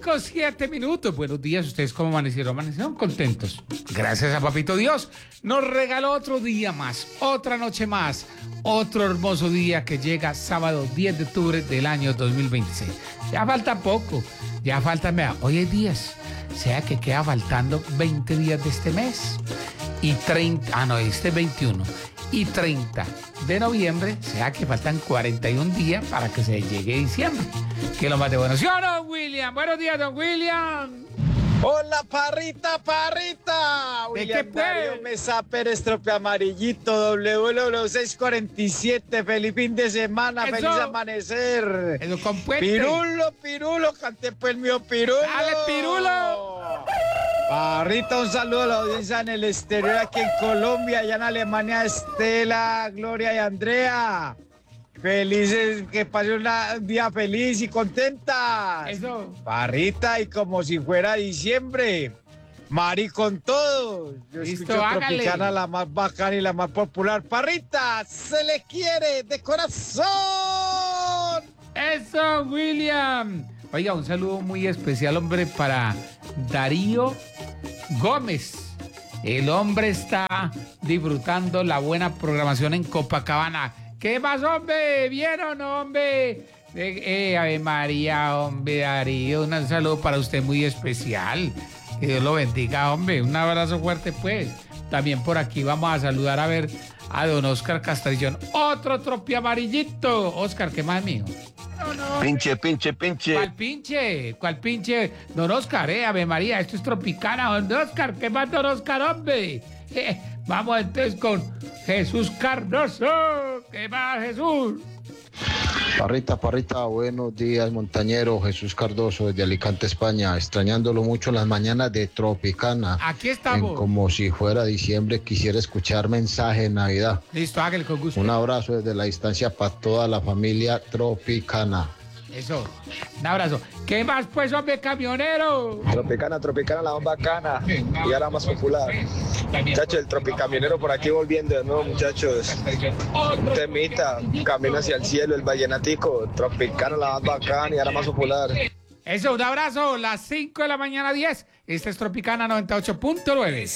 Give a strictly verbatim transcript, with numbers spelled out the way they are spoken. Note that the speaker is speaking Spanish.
con siete minutos. Buenos días, ¿ustedes cómo amanecieron? ¿Amanecieron contentos? Gracias a Papito Dios, nos regaló otro día más, otra noche más, otro hermoso día que llega sábado diez de octubre del año dos mil veintiséis. Ya falta poco, ya falta, vea, hoy es diez, o sea que queda faltando veinte días de este mes. Y treinta, ah no, este es veintiuno. Y treinta de noviembre, o sea que faltan cuarenta y un días para que se llegue diciembre. Que es lo más de bueno. ¿Sí o no, don William? Buenos días, don William. Hola, parrita, parrita. ¿De William qué, pues? Darío Mesa Pérez, Trope Amarillito, doble u doble u doble u seiscientos cuarenta y siete. Feliz fin de semana, Eso. feliz amanecer. Eso con puente. Pirulo, pirulo, canté pues el mío pirulo. ¡Dale, pirulo! Parrita, un saludo a la audiencia en el exterior, aquí en Colombia, allá en Alemania, Estela, Gloria y Andrea. Felices, que pase un día feliz y contenta. Eso. Parrita, y como si fuera diciembre. Mari con todo. Yo Listo, escucho hágale. Tropicana, la más bacana y la más popular. Parrita, se le quiere de corazón. Eso, William. Oiga, un saludo muy especial, hombre, para Darío Gómez. El hombre está disfrutando la buena programación en Copacabana. ¿Qué más, hombre? ¿Bien o no, hombre? Eh, eh, Ave María, hombre, Darío. Un saludo para usted muy especial. Que Dios lo bendiga, hombre. Un abrazo fuerte, pues. También por aquí vamos a saludar a ver a don Oscar Castrillón. Otro tropi amarillito. Oscar, ¿qué más, mío? No, no. Pinche, pinche, pinche. ¿Cuál pinche? ¿Cuál pinche? Don Oscar, eh, Ave María, esto es Tropicana, don Oscar, ¿qué más, don Oscar, hombre? Eh, vamos entonces con Jesús Cardoso. ¿Qué más, Jesús? Parrita, parrita, buenos días, montañero. Jesús Cardoso desde Alicante, España, extrañándolo mucho en las mañanas de Tropicana. Aquí En estamos. como si fuera diciembre, quisiera escuchar mensaje de Navidad. Listo, hágale con gusto. Un abrazo desde la distancia para toda la familia Tropicana. Eso, un abrazo. ¿Qué más, pues, hombre, camionero? Tropicana, Tropicana, la más bacana y ahora más popular. Muchachos, el Tropicamionero por aquí volviendo de nuevo, muchachos. Temita, camino hacia el cielo, el vallenatico. Tropicana, la más bacana y ahora más popular. Eso, un abrazo. Las cinco de la mañana, diez. Esta es Tropicana noventa y ocho punto nueve.